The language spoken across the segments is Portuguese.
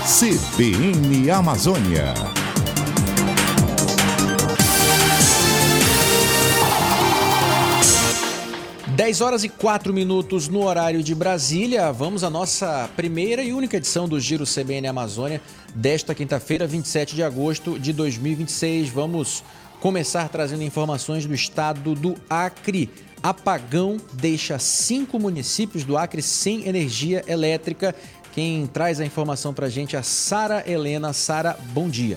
CBN Amazônia. Dez horas e 4 minutos no horário de Brasília. Vamos à nossa primeira e única edição do Giro CBN Amazônia desta quinta-feira, 27 de agosto de 2026. Vamos começar trazendo informações do estado do Acre. Apagão deixa 5 municípios do Acre sem energia elétrica. Quem traz a informação para a gente é a Sara Helena. Sara, bom dia.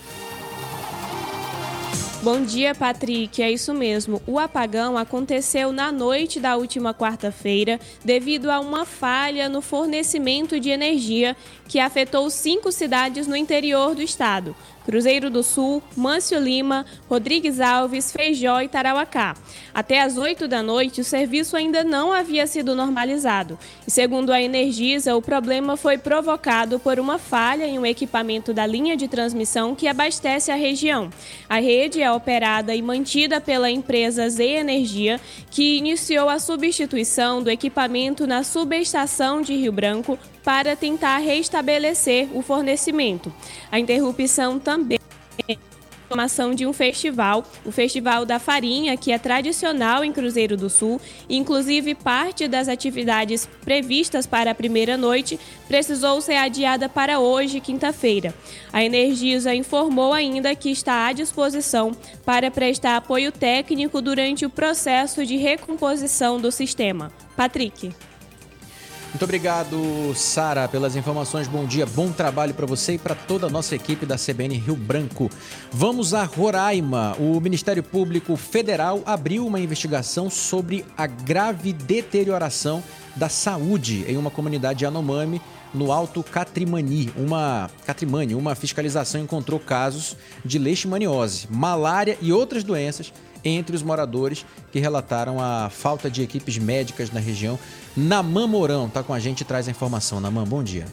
Bom dia, Patrick. É isso mesmo. O apagão aconteceu na noite da última quarta-feira devido a uma falha no fornecimento de energia que afetou 5 cidades no interior do estado: Cruzeiro do Sul, Mâncio Lima, Rodrigues Alves, Feijó e Tarauacá. Até às 8 da noite, o serviço ainda não havia sido normalizado. E segundo a Energisa, o problema foi provocado por uma falha em um equipamento da linha de transmissão que abastece a região. A rede é operada e mantida pela empresa Z Energia, que iniciou a substituição do equipamento na subestação de Rio Branco para tentar restabelecer o fornecimento. A interrupção também é formação de um festival, o Festival da Farinha, que é tradicional em Cruzeiro do Sul. Inclusive, parte das atividades previstas para a primeira noite precisou ser adiada para hoje, quinta-feira. A Energisa informou ainda que está à disposição para prestar apoio técnico durante o processo de recomposição do sistema. Patrick. Muito obrigado, Sara, pelas informações. Bom dia, bom trabalho para você e para toda a nossa equipe da CBN Rio Branco. Vamos a Roraima. O Ministério Público Federal abriu uma investigação sobre a grave deterioração da saúde em uma comunidade Yanomami no Alto Catrimani. Uma fiscalização encontrou casos de leishmaniose, malária e outras doenças entre os moradores que relataram a falta de equipes médicas na região. Naman Mourão está com a gente e traz a informação. Naman, bom dia.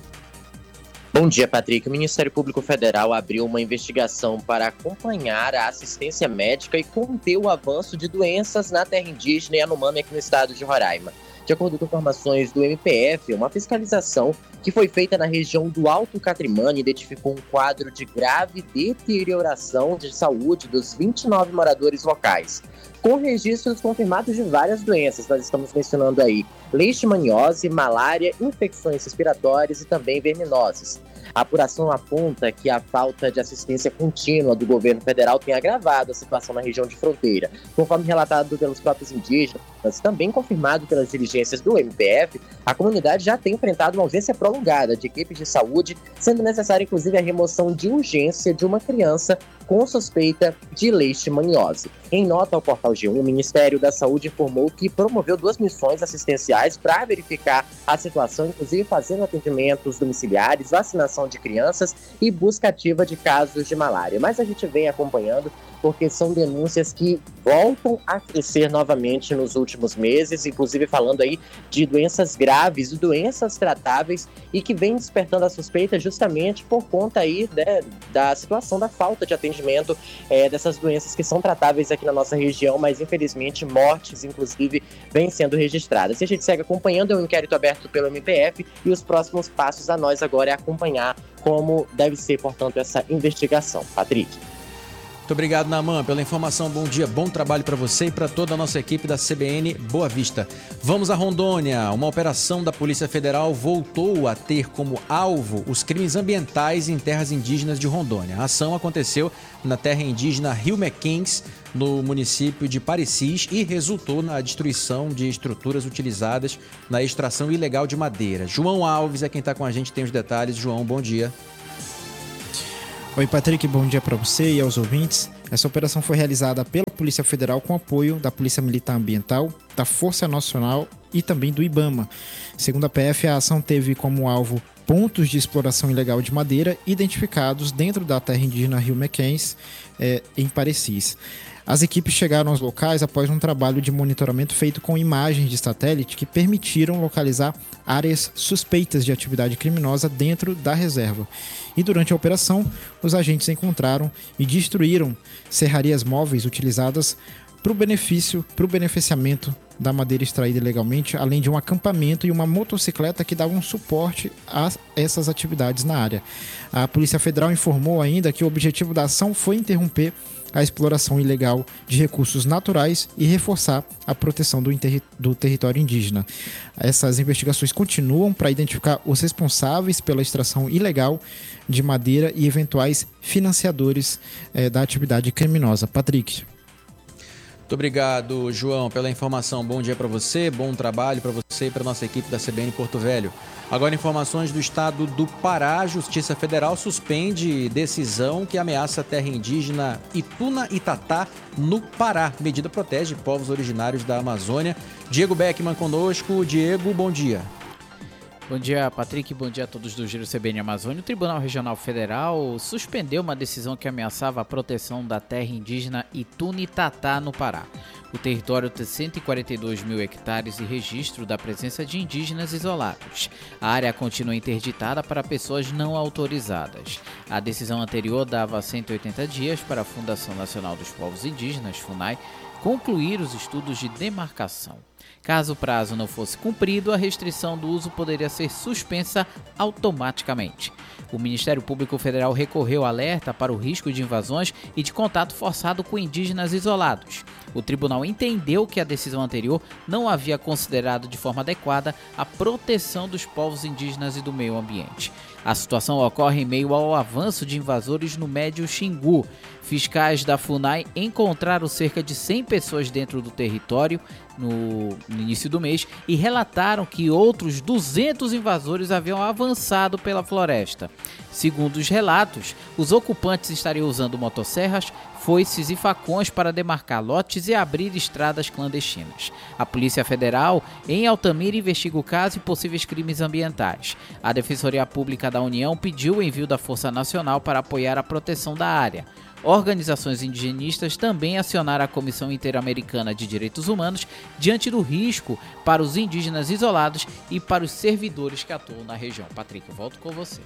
Bom dia, Patrick. O Ministério Público Federal abriu uma investigação para acompanhar a assistência médica e conter o avanço de doenças na terra indígena Yanomami aqui no estado de Roraima. De acordo com informações do MPF, uma fiscalização que foi feita na região do Alto Catrimani identificou um quadro de grave deterioração de saúde dos 29 moradores locais, com registros confirmados de várias doenças. Nós estamos mencionando aí leishmaniose, malária, infecções respiratórias e também verminoses. A apuração aponta que a falta de assistência contínua do governo federal tem agravado a situação na região de fronteira. Conforme relatado pelos próprios indígenas, também confirmado pelas diligências do MPF, a comunidade já tem enfrentado uma ausência prolongada de equipes de saúde, sendo necessária inclusive a remoção de urgência de uma criança com suspeita de leishmaniose. Em nota ao portal G1, o Ministério da Saúde informou que promoveu 2 missões assistenciais para verificar a situação, inclusive fazendo atendimentos domiciliares, vacinação de crianças e busca ativa de casos de malária. Mas a gente vem acompanhando porque são denúncias que voltam a crescer novamente nos últimos meses, inclusive falando aí de doenças graves e doenças tratáveis e que vem despertando a suspeita justamente por conta aí, né, da situação da falta de atendimento dessas doenças que são tratáveis aqui na nossa região, mas infelizmente mortes inclusive vêm sendo registradas. E a gente segue acompanhando o inquérito aberto pelo MPF e os próximos passos a nós agora é acompanhar como deve ser, portanto, essa investigação. Patrick. Muito obrigado, Naman, pela informação. Bom dia, bom trabalho para você e para toda a nossa equipe da CBN Boa Vista. Vamos a Rondônia. Uma operação da Polícia Federal voltou a ter como alvo os crimes ambientais em terras indígenas de Rondônia. A ação aconteceu na terra indígena Rio Mequens, no município de Parecis, e resultou na destruição de estruturas utilizadas na extração ilegal de madeira. João Alves é quem está com a gente, tem os detalhes. João, bom dia. Oi, Patrick, bom dia para você e aos ouvintes. Essa operação foi realizada pela Polícia Federal com apoio da Polícia Militar Ambiental, da Força Nacional e também do IBAMA. Segundo a PF, a ação teve como alvo pontos de exploração ilegal de madeira identificados dentro da terra indígena Rio Mequens, em Parecis. As equipes chegaram aos locais após um trabalho de monitoramento feito com imagens de satélite que permitiram localizar áreas suspeitas de atividade criminosa dentro da reserva. E durante a operação, os agentes encontraram e destruíram serrarias móveis utilizadas para o beneficiamento da madeira extraída ilegalmente, além de um acampamento e uma motocicleta que davam suporte a essas atividades na área. A Polícia Federal informou ainda que o objetivo da ação foi interromper a exploração ilegal de recursos naturais e reforçar a proteção do território indígena. Essas investigações continuam para identificar os responsáveis pela extração ilegal de madeira e eventuais financiadores da atividade criminosa. Patrick. Muito obrigado, João, pela informação. Bom dia para você, bom trabalho para você e para a nossa equipe da CBN Porto Velho. Agora, informações do estado do Pará. A Justiça Federal suspende decisão que ameaça a terra indígena Ituna-Itatá, no Pará. A medida protege povos originários da Amazônia. Diego Beckman conosco. Diego, bom dia. Bom dia, Patrick. Bom dia a todos do Giro CBN Amazônia. O Tribunal Regional Federal suspendeu uma decisão que ameaçava a proteção da terra indígena Ituna-Itatá, no Pará. O território tem 142 mil hectares e registro da presença de indígenas isolados. A área continua interditada para pessoas não autorizadas. A decisão anterior dava 180 dias para a Fundação Nacional dos Povos Indígenas, FUNAI, concluir os estudos de demarcação. Caso o prazo não fosse cumprido, a restrição do uso poderia ser suspensa automaticamente. O Ministério Público Federal recorreu alerta para o risco de invasões e de contato forçado com indígenas isolados. O tribunal entendeu que a decisão anterior não havia considerado de forma adequada a proteção dos povos indígenas e do meio ambiente. A situação ocorre em meio ao avanço de invasores no Médio Xingu. Fiscais da FUNAI encontraram cerca de 100 pessoas dentro do território no início do mês e relataram que outros 200 invasores haviam avançado pela floresta. Segundo os relatos, os ocupantes estariam usando motosserras, foices e facões para demarcar lotes e abrir estradas clandestinas. A Polícia Federal, em Altamira, investiga o caso e possíveis crimes ambientais. A Defensoria Pública da União pediu o envio da Força Nacional para apoiar a proteção da área. Organizações indigenistas também acionaram a Comissão Interamericana de Direitos Humanos diante do risco para os indígenas isolados e para os servidores que atuam na região. Patrick, eu volto com você.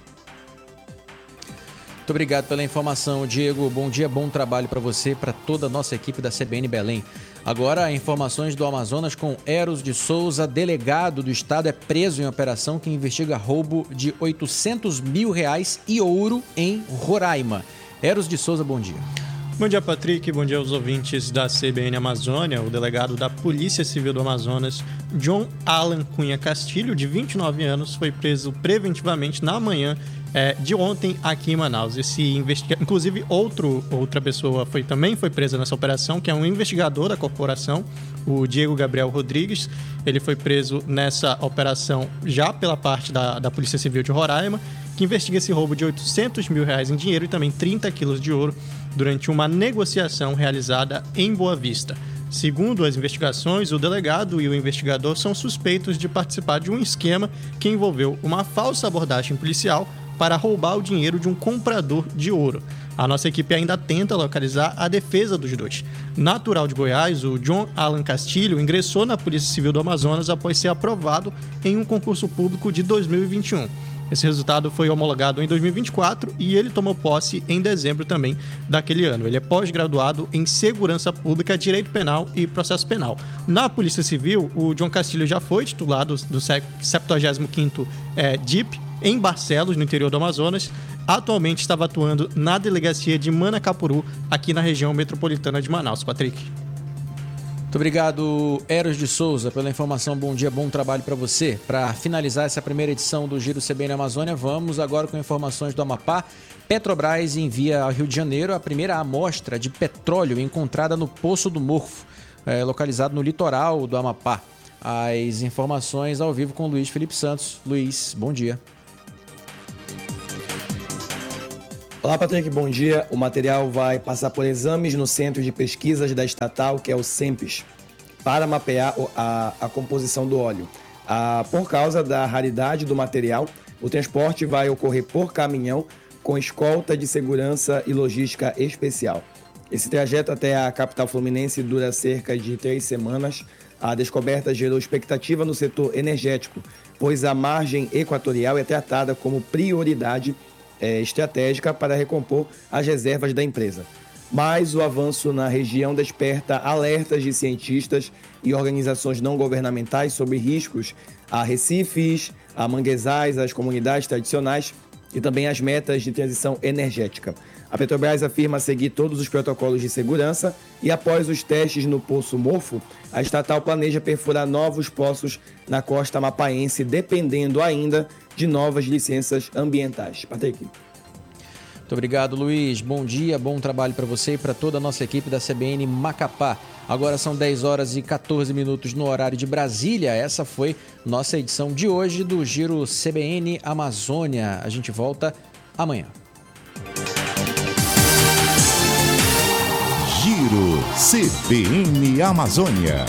Muito obrigado pela informação, Diego. Bom dia, bom trabalho para você e para toda a nossa equipe da CBN Belém. Agora, informações do Amazonas com Eros de Souza, delegado do estado, é preso em operação que investiga roubo de R$800 mil e ouro em Roraima. Eros de Souza, bom dia. Bom dia, Patrick. Bom dia aos ouvintes da CBN Amazônia. O delegado da Polícia Civil do Amazonas, John Alan Cunha Castilho, de 29 anos, foi preso preventivamente na manhã de ontem aqui em Manaus. Inclusive, outra pessoa também foi presa nessa operação, que é um investigador da corporação, o Diego Gabriel Rodrigues. Ele foi preso nessa operação já pela parte da Polícia Civil de Roraima, que investiga esse roubo de R$800 mil em dinheiro e também 30 quilos de ouro durante uma negociação realizada em Boa Vista. Segundo as investigações, o delegado e o investigador são suspeitos de participar de um esquema que envolveu uma falsa abordagem policial para roubar o dinheiro de um comprador de ouro. A nossa equipe ainda tenta localizar a defesa dos dois. Natural de Goiás, o John Alan Castilho ingressou na Polícia Civil do Amazonas após ser aprovado em um concurso público de 2021. Esse resultado foi homologado em 2024 e ele tomou posse em dezembro também daquele ano. Ele é pós-graduado em Segurança Pública, Direito Penal e Processo Penal. Na Polícia Civil, o John Castilho já foi titulado do 75º DIP em Barcelos, no interior do Amazonas. Atualmente estava atuando na delegacia de Manacapuru, aqui na região metropolitana de Manaus. Patrick. Muito obrigado, Eros de Souza, pela informação. Bom dia, bom trabalho para você. Para finalizar essa primeira edição do Giro CBN Amazônia, vamos agora com informações do Amapá. Petrobras envia ao Rio de Janeiro a primeira amostra de petróleo encontrada no Poço do Morfo, localizado no litoral do Amapá. As informações ao vivo com Luiz Felipe Santos. Luiz, bom dia. Olá, Patrick, bom dia. O material vai passar por exames no Centro de Pesquisas da estatal, que é o CENPES, para mapear a composição do óleo. Por causa da raridade do material, o transporte vai ocorrer por caminhão com escolta de segurança e logística especial. Esse trajeto até a capital fluminense dura cerca de 3 semanas. A descoberta gerou expectativa no setor energético, pois a margem equatorial é tratada como prioridade estratégica para recompor as reservas da empresa. mas o avanço na região desperta alertas de cientistas e organizações não governamentais sobre riscos a recifes, a manguezais, às comunidades tradicionais e também as metas de transição energética. A Petrobras afirma seguir todos os protocolos de segurança e, após os testes no Poço Mofo, a estatal planeja perfurar novos poços na costa amapaense, dependendo ainda de novas licenças ambientais. Patrick. Muito obrigado, Luiz. Bom dia, bom trabalho para você e para toda a nossa equipe da CBN Macapá. Agora são 10 horas e 14 minutos no horário de Brasília. Essa foi nossa edição de hoje do Giro CBN Amazônia. A gente volta amanhã. Giro CBN Amazônia.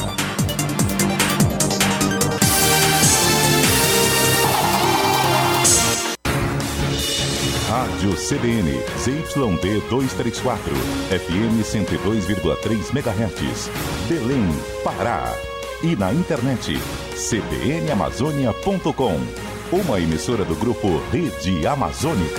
Rádio CBN, ZYD 234, FM 102,3 MHz, Belém, Pará. E na internet, cbnamazônia.com, uma emissora do grupo Rede Amazônica.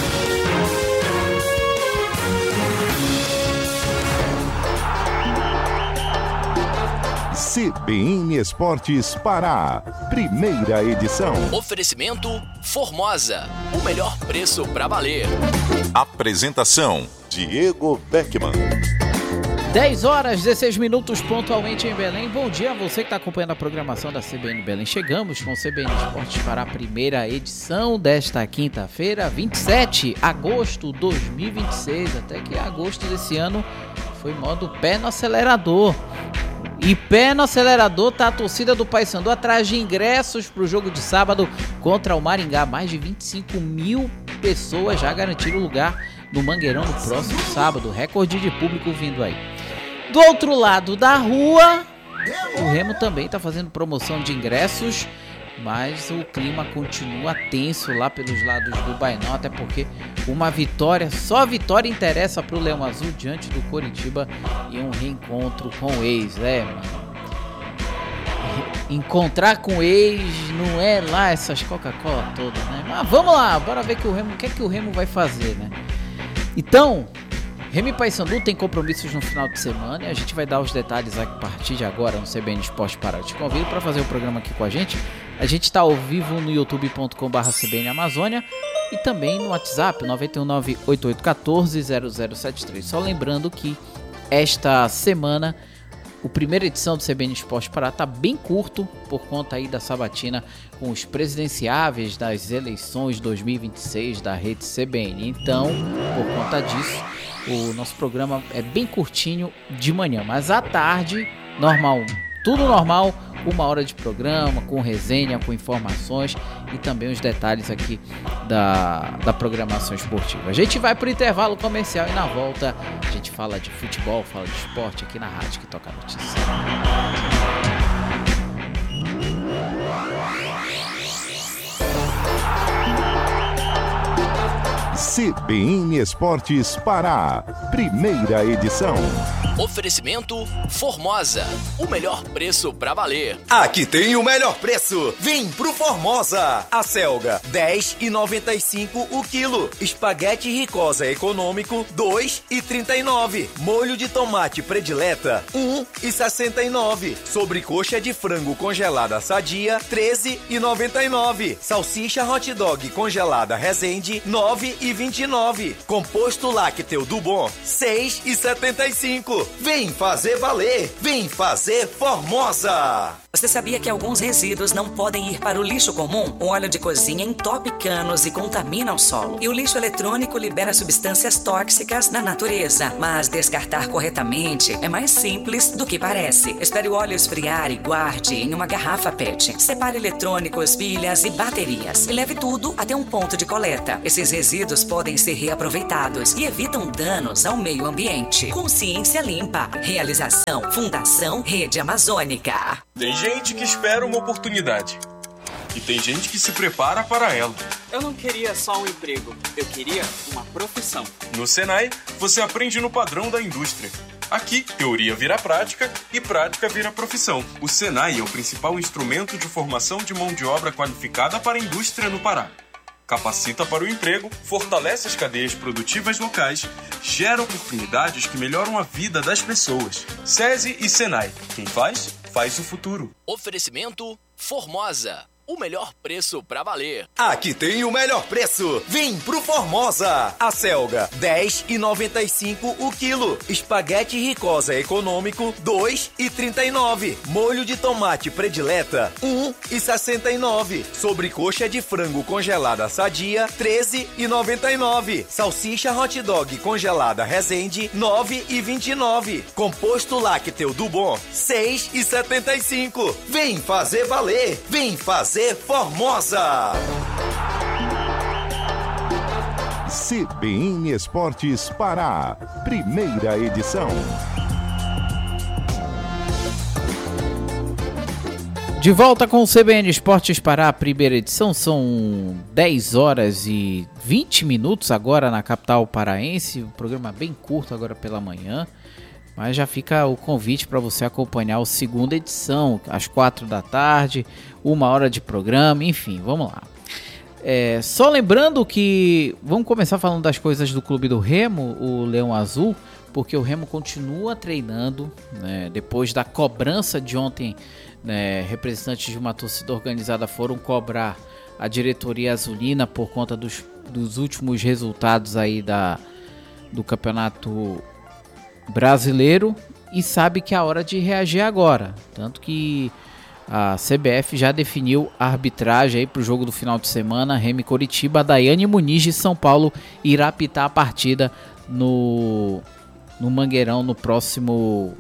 CBN Esportes Pará, primeira edição. Oferecimento Formosa, o melhor preço para valer. Apresentação, Diego Beckman. 10 horas, 16 minutos pontualmente em Belém. Bom dia a você que está acompanhando a programação da CBN Belém. Chegamos com o CBN Esportes Pará, primeira edição desta quinta-feira, 27 de agosto de 2026. Até que agosto desse ano foi modo pé no acelerador. E pé no acelerador tá a torcida do Paysandu atrás de ingressos para o jogo de sábado contra o Maringá. Mais de 25 mil pessoas já garantiram lugar no Mangueirão no próximo sábado. Recorde de público vindo aí. Do outro lado da rua, o Remo também tá fazendo promoção de ingressos, mas o clima continua tenso lá pelos lados do Bainão, até porque uma vitória, só a vitória interessa para o Leão Azul diante do Coritiba e um reencontro com o ex, mano. Encontrar com o ex não é lá essas Coca-Cola todas, né? Mas vamos lá, bora ver o que é que o Remo vai fazer, né? Então, Remo e Paysandu tem compromissos no final de semana e a gente vai dar os detalhes a partir de agora no CBN Esporte Pará. Eu te convido para fazer o programa aqui com a gente. A gente está ao vivo no youtube.com/CBN Amazônia e também no WhatsApp 919-8814-0073. Só lembrando que esta semana a primeira edição do CBN Esporte Pará está bem curto por conta aí da sabatina com os presidenciáveis das eleições 2026 da rede CBN. Então, por conta disso, o nosso programa é bem curtinho de manhã, mas à tarde, normal, tudo normal, 1 hora de programa, com resenha, com informações e também os detalhes aqui da programação esportiva. A gente vai para o intervalo comercial e na volta a gente fala de futebol, fala de esporte aqui na rádio que toca a notícia. CBN Esportes Pará, primeira edição. Oferecimento Formosa, o melhor preço pra valer. Aqui tem o melhor preço. Vem pro Formosa. A selga, R$10,95 o quilo. Espaguete Ricosa econômico, R$2,39. Molho de tomate predileta, R$1,69. Sobrecoxa de frango congelada sadia, R$13,99. Salsicha hot dog congelada Resende, R$9,29. Composto lácteo do Bom, R$6,75. Vem fazer valer! Vem fazer Formosa! Você sabia que alguns resíduos não podem ir para o lixo comum? O óleo de cozinha entope canos e contamina o solo. E o lixo eletrônico libera substâncias tóxicas na natureza. Mas descartar corretamente é mais simples do que parece. Espere o óleo esfriar e guarde em uma garrafa PET. Separe eletrônicos, pilhas e baterias. E leve tudo até um ponto de coleta. Esses resíduos podem ser reaproveitados e evitam danos ao meio ambiente. Consciência Limpa. Realização Fundação Rede Amazônica. Tem gente que espera uma oportunidade. E tem gente que se prepara para ela. Eu não queria só um emprego, eu queria uma profissão. No Senai, você aprende no padrão da indústria. Aqui, teoria vira prática e prática vira profissão. O Senai é o principal instrumento de formação de mão de obra qualificada para a indústria no Pará. capacita para o emprego, fortalece as cadeias produtivas locais, gera oportunidades que melhoram a vida das pessoas. SESI e Senai. Quem faz, faz o futuro. Oferecimento Formosa. O melhor preço pra valer. Aqui tem o melhor preço. Vem pro Formosa. A selga, R$10,95 o quilo. Espaguete Ricosa econômico, R$2,39. Molho de tomate predileta, R$1,69. Sobrecoxa de frango congelada sadia, R$13,99. Salsicha hot dog congelada Resende, R$9,29. Composto lácteo do Bom, R$6,75. Vem fazer valer. Vem fazer Formosa. CBN Esportes Pará, primeira edição. De volta com o CBN Esportes Pará, primeira edição. São 10 horas e 20 minutos agora na capital paraense. Um programa bem curto agora pela manhã. Mas já fica o convite para você acompanhar a segunda edição, às 4 da tarde, 1 hora de programa, enfim, vamos lá. Só lembrando que vamos começar falando das coisas do Clube do Remo, o Leão Azul, porque o Remo continua treinando, né, depois da cobrança de ontem, né, representantes de uma torcida organizada foram cobrar a diretoria azulina por conta dos últimos resultados aí do Campeonato Brasileiro, e sabe que é a hora de reagir agora, tanto que a CBF já definiu a arbitragem para o jogo do final de semana. Remo e Coritiba. A Daiane Muniz de São Paulo irá apitar a partida no Mangueirão na próxima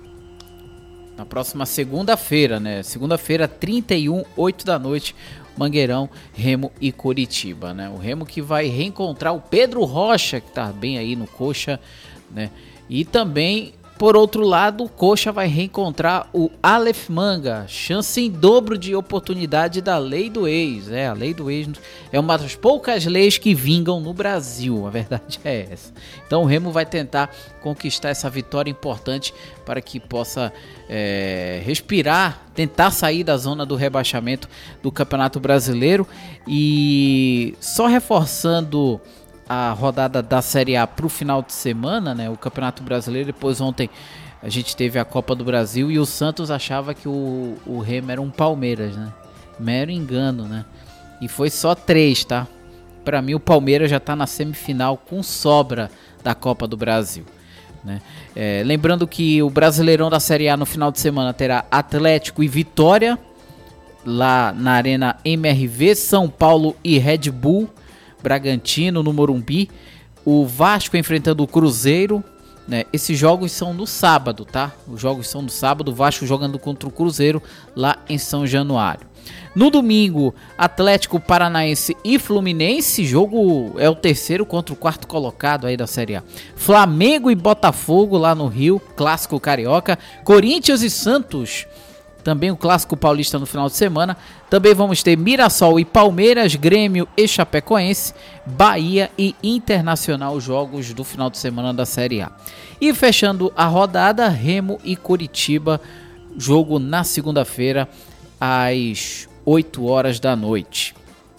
segunda-feira, né? Segunda-feira, 31, 8 da noite, Mangueirão, Remo e Coritiba, né? O Remo que vai reencontrar o Pedro Rocha, que está bem aí no Coxa, né? E também, por outro lado, o Coxa vai reencontrar o Aleph Manga, chance em dobro de oportunidade da lei do ex. A lei do ex é uma das poucas leis que vingam no Brasil, a verdade é essa. Então o Remo vai tentar conquistar essa vitória importante para que possa respirar, tentar sair da zona do rebaixamento do Campeonato Brasileiro. E só reforçando a rodada da Série A para o final de semana, né? O Campeonato Brasileiro, depois ontem a gente teve a Copa do Brasil e o Santos achava que o Remo era um Palmeiras, né? Mero engano, né? E foi só 3, tá? Para mim o Palmeiras já tá na semifinal com sobra da Copa do Brasil, né? Lembrando que o Brasileirão da Série A no final de semana terá Atlético e Vitória lá na Arena MRV, São Paulo e Red Bull Bragantino no Morumbi, o Vasco enfrentando o Cruzeiro, né? Esses jogos são no sábado, tá? Os jogos são no sábado, o Vasco jogando contra o Cruzeiro lá em São Januário. No domingo, Atlético Paranaense e Fluminense, jogo é o terceiro contra o quarto colocado aí da Série A. Flamengo e Botafogo lá no Rio, clássico carioca. Corinthians e Santos, também o clássico paulista no final de semana. Também vamos ter Mirassol e Palmeiras, Grêmio e Chapecoense, Bahia e Internacional, jogos do final de semana da Série A. E fechando a rodada, Remo e Coritiba, jogo na segunda-feira às 8 horas da noite,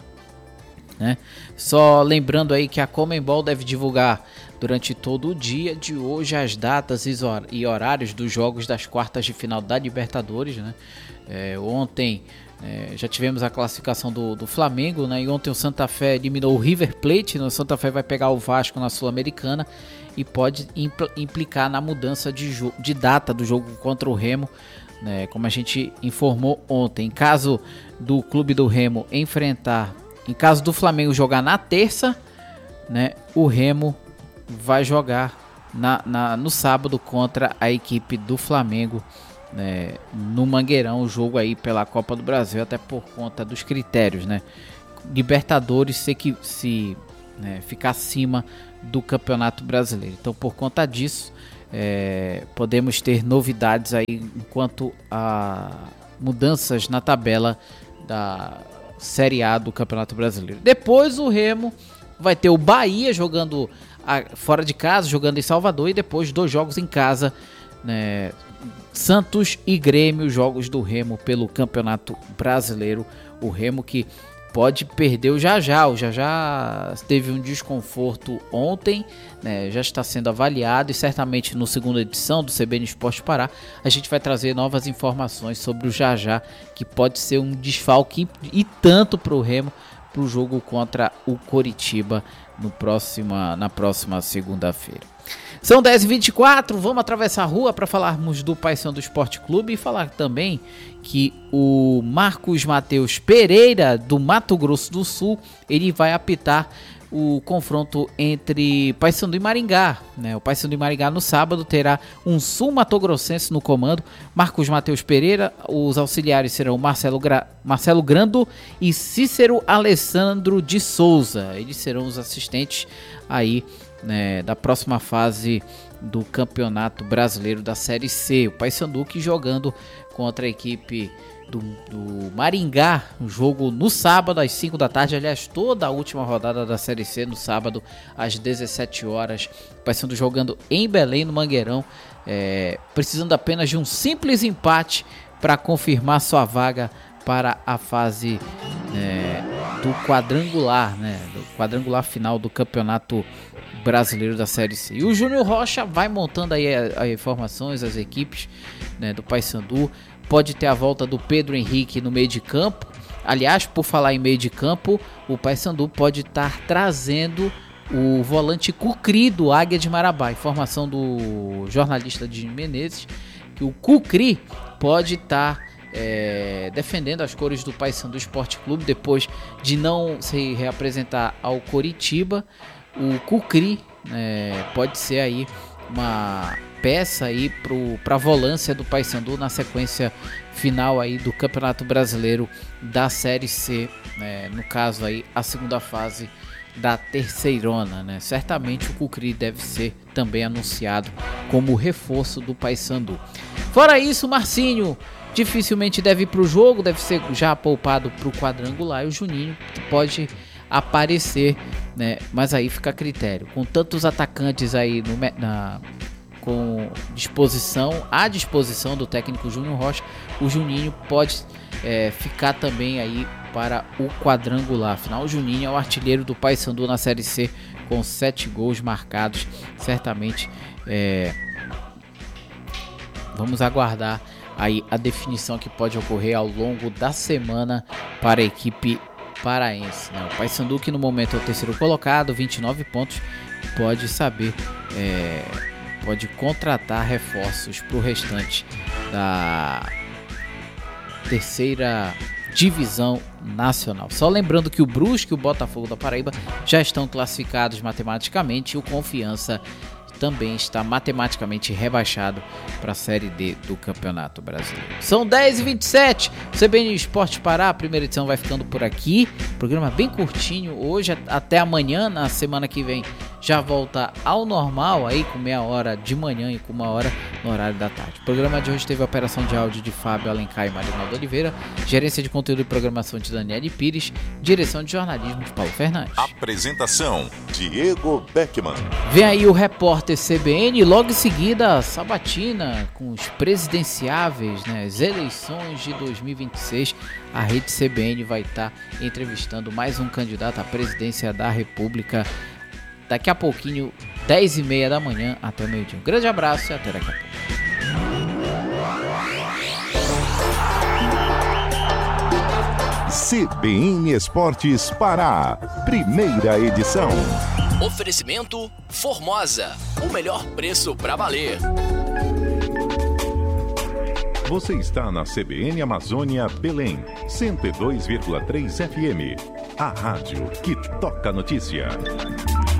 né? Só lembrando aí que a Conmebol deve divulgar durante todo o dia de hoje as datas e horários dos jogos das quartas de final da Libertadores, né? Ontem já tivemos a classificação do Flamengo, né? E ontem o Santa Fé eliminou o River Plate, né? O Santa Fé vai pegar o Vasco na Sul-Americana e pode implicar na mudança de data do jogo contra o Remo, né? Como a gente informou ontem. Em caso do Clube do Remo em caso do Flamengo jogar na terça, né? O Remo vai jogar no sábado contra a equipe do Flamengo, né, no Mangueirão, o jogo aí pela Copa do Brasil, até por conta dos critérios, né? Libertadores ficar acima do Campeonato Brasileiro. Então, por conta disso, podemos ter novidades aí enquanto a mudanças na tabela da Série A do Campeonato Brasileiro. Depois o Remo vai ter o Bahia jogando fora de casa, jogando em Salvador, e depois 2 jogos em casa, né? Santos e Grêmio, jogos do Remo pelo Campeonato Brasileiro. O Remo que pode perder o Jajá. O Jajá teve um desconforto ontem, né, já está sendo avaliado e certamente no segunda edição do CBN Esporte Pará a gente vai trazer novas informações sobre o Jajá, que pode ser um desfalque e tanto para o Remo para o jogo contra o Coritiba na próxima segunda-feira. São 10h24, vamos atravessar a rua para falarmos do Paysandu Esporte Clube e falar também que o Marcos Matheus Pereira, do Mato Grosso do Sul, ele vai apitar o confronto entre Paysandu e Maringá, né? O Paysandu e Maringá no sábado terá um sul-matogrossense no comando, Marcos Matheus Pereira, os auxiliares serão Marcelo Grando e Cícero Alessandro de Souza, eles serão os assistentes aí, né, da próxima fase do Campeonato Brasileiro da Série C. O Paysandu que jogando contra a equipe do Maringá, um jogo no sábado às 5 da tarde, aliás, toda a última rodada da Série C no sábado às 17 horas. O Paysandu jogando em Belém, no Mangueirão, precisando apenas de um simples empate para confirmar sua vaga para a fase do quadrangular, né, do quadrangular final do Campeonato Brasileiro da Série C. E o Júnior Rocha vai montando aí as informações, as equipes, né, do Paysandu. Pode ter a volta do Pedro Henrique no meio de campo. Aliás, por falar em meio de campo, o Paysandu pode estar trazendo o volante Cucri do Águia de Marabá. Informação do jornalista Dinho Menezes, que o Cucri pode estar defendendo as cores do Paysandu Esporte Clube depois de não se reapresentar ao Coritiba. O Cucri pode ser aí uma peça aí para a volância do Paysandu na sequência final aí do Campeonato Brasileiro da Série C, no caso aí a segunda fase da terceirona, né? Certamente o Cucri deve ser também anunciado como reforço do Paysandu. Fora isso, o Marcinho dificilmente deve ir para o jogo, deve ser já poupado para o quadrangular, e o Juninho pode aparecer, né? Mas aí fica a critério. Com tantos atacantes aí à disposição do técnico Júnior Rocha, o Juninho pode ficar também aí para o quadrangular. Afinal, o Juninho é o artilheiro do Paysandu na Série C com 7 gols marcados. Certamente vamos aguardar aí a definição que pode ocorrer ao longo da semana para a equipe paraense, né? O Paysandu, que no momento é o terceiro colocado, 29 pontos, pode saber, pode contratar reforços para o restante da terceira divisão nacional. Só lembrando que o Brusque e o Botafogo da Paraíba já estão classificados matematicamente e o Confiança também está matematicamente rebaixado para a Série D do Campeonato Brasileiro. São 10h27, CBN Esporte Pará, a primeira edição vai ficando por aqui, programa bem curtinho, hoje até amanhã, na semana que vem já volta ao normal, aí com meia hora de manhã e com uma hora no horário da tarde. O programa de hoje teve a operação de áudio de Fábio Alencar e Marinaldo Oliveira, gerência de conteúdo e programação de Daniele Pires, direção de jornalismo de Paulo Fernandes. Apresentação, Diego Beckman. Vem aí o repórter CBN, logo em seguida a sabatina com os presidenciáveis, né, as eleições de 2026. A rede CBN vai estar entrevistando mais um candidato à presidência da República daqui a pouquinho, 10h30 da manhã até o meio-dia. Um grande abraço e até daqui a pouco. CBN Esportes Pará, primeira edição. Oferecimento Formosa, o melhor preço para valer. Você está na CBN Amazônia Belém, 102,3 FM. A rádio que toca notícia.